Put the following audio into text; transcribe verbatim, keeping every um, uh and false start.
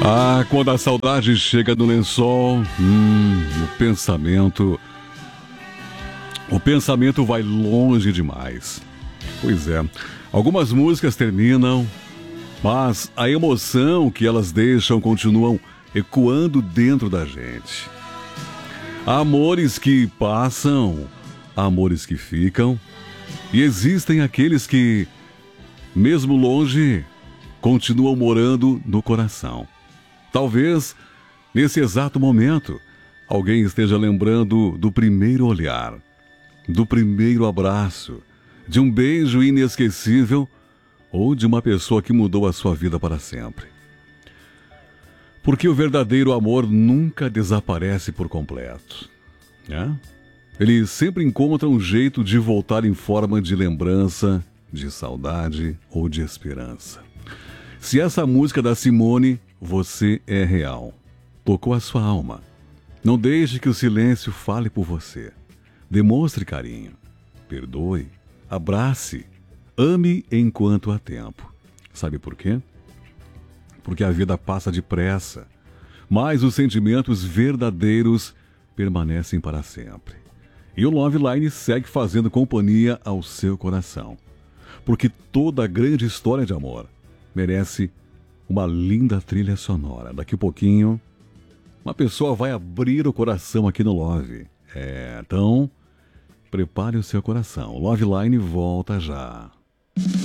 Ah, quando a saudade chega no lençol, hum, o pensamento, o pensamento vai longe demais. Pois é, algumas músicas terminam, mas a emoção que elas deixam continuam ecoando dentro da gente. Há amores que passam, há amores que ficam, e existem aqueles que, mesmo longe, continuam morando no coração. Talvez, nesse exato momento, alguém esteja lembrando do primeiro olhar, do primeiro abraço, de um beijo inesquecível ou de uma pessoa que mudou a sua vida para sempre. Porque o verdadeiro amor nunca desaparece por completo, né? Ele sempre encontra um jeito de voltar em forma de lembrança, de saudade ou de esperança. Se essa música da Simone, Você é Real, tocou a sua alma, não deixe que o silêncio fale por você. Demonstre carinho, perdoe, abrace, ame enquanto há tempo. Sabe por quê? Porque a vida passa depressa, mas os sentimentos verdadeiros permanecem para sempre. E o Love Line segue fazendo companhia ao seu coração. Porque toda grande história de amor merece uma linda trilha sonora. Daqui a pouquinho, uma pessoa vai abrir o coração aqui no Love. É, então, prepare o seu coração. O Love Line volta já.